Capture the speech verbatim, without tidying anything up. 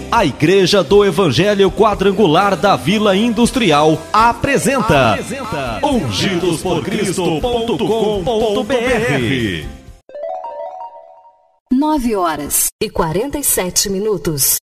A Igreja do Evangelho Quadrangular da Vila Industrial apresenta, apresenta ungidos por cristo ponto com ponto br. nove horas e quarenta e sete minutos.